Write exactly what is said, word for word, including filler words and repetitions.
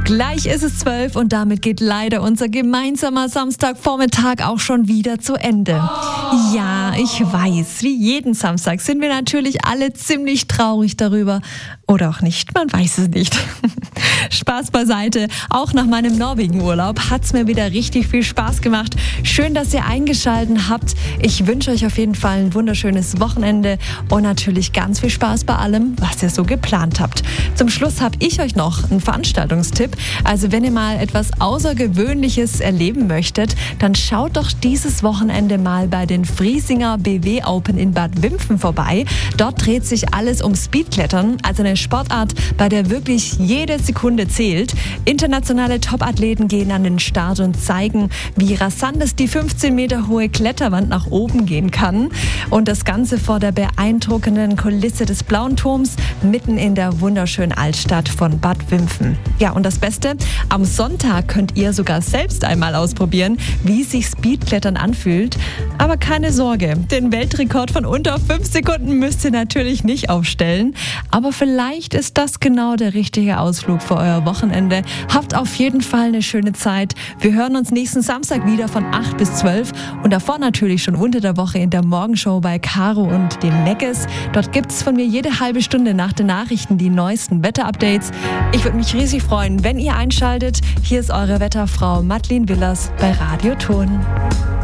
Gleich ist es zwölf und damit geht leider unser gemeinsamer Samstagvormittag auch schon wieder zu Ende. Ja, ich weiß, wie jeden Samstag sind wir natürlich alle ziemlich traurig darüber. Oder auch nicht, man weiß es nicht. Spaß beiseite. Auch nach meinem Norwegen-Urlaub hat es mir wieder richtig viel Spaß gemacht. Schön, dass ihr eingeschaltet habt. Ich wünsche euch auf jeden Fall ein wunderschönes Wochenende und natürlich ganz viel Spaß bei allem, was ihr so geplant habt. Zum Schluss habe ich euch noch einen Veranstaltungstipp. Also wenn ihr mal etwas Außergewöhnliches erleben möchtet, dann schaut doch dieses Wochenende mal bei den Friesinger B W Open in Bad Wimpfen vorbei. Dort dreht sich alles um Speedklettern, also eine Sportart, bei der wirklich jede Sekunde zählt. Internationale Topathleten gehen an den Start und zeigen, wie rasant es die fünfzehn Meter hohe Kletterwand nach oben gehen kann. Und das Ganze vor der beeindruckenden Kulisse des Blauen Turms mitten in der wunderschönen Altstadt von Bad Wimpfen. Ja, und das Beste, am Sonntag könnt ihr sogar selbst einmal ausprobieren, wie sich Speedklettern anfühlt. Aber keine Sorge, den Weltrekord von unter fünf Sekunden müsst ihr natürlich nicht aufstellen. Aber vielleicht ist das genau der richtige Ausflug für euer Wochenende. Habt auf jeden Fall eine schöne Zeit. Wir hören uns nächsten Samstag wieder von acht bis zwölf und davor natürlich schon unter der Woche in der Morgenshow bei Caro und den Meckes. Dort gibt es von mir jede halbe Stunde nach den Nachrichten die neuesten Wetterupdates. Ich würde mich riesig freuen, wenn ihr einschaltet. Hier ist eure Wetterfrau Madeleine Willers bei Radio Ton.